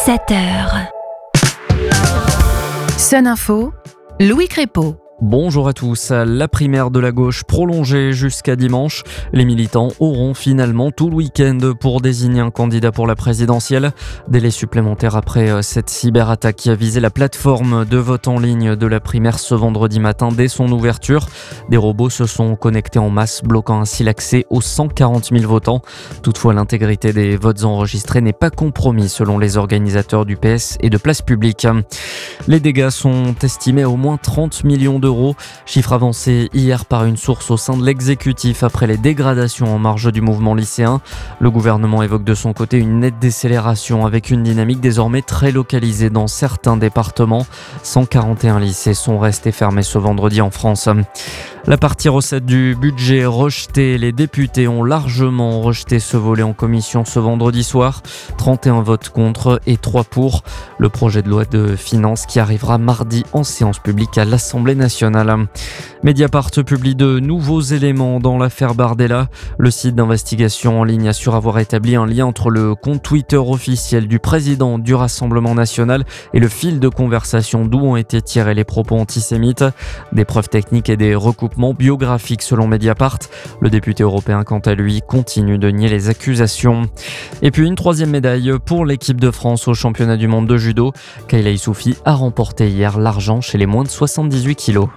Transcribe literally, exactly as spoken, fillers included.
sept heures. Sun Info, Louis Crépeau. Bonjour à tous. La primaire de la gauche prolongée jusqu'à dimanche. Les militants auront finalement tout le week-end pour désigner un candidat pour la présidentielle. Délai supplémentaire après cette cyberattaque qui a visé la plateforme de vote en ligne de la primaire ce vendredi matin dès son ouverture. Des robots se sont connectés en masse, bloquant ainsi l'accès aux cent quarante mille votants. Toutefois, l'intégrité des votes enregistrés n'est pas compromise selon les organisateurs du P S et de Place Publique. Les dégâts sont estimés à au moins trente millions d'euros. Chiffre avancé hier par une source au sein de l'exécutif après les dégradations en marge du mouvement lycéen. Le gouvernement évoque de son côté une nette décélération avec une dynamique désormais très localisée dans certains départements. cent quarante et un lycées sont restés fermés ce vendredi en France. La partie recette du budget rejetée, les députés ont largement rejeté ce volet en commission ce vendredi soir. trente et un votes contre et trois pour. Le projet de loi de finances qui arrivera mardi en séance publique à l'Assemblée nationale. Mediapart publie de nouveaux éléments dans l'affaire Bardella. Le site d'investigation en ligne assure avoir établi un lien entre le compte Twitter officiel du président du Rassemblement national et le fil de conversation d'où ont été tirés les propos antisémites. Des preuves techniques et des recoupements biographiques selon Mediapart. Le député européen, quant à lui, continue de nier les accusations. Et puis une troisième médaille pour l'équipe de France au championnat du monde de judo. Kayla Issoufi a remporté hier l'argent chez les moins de soixante-dix-huit kilos.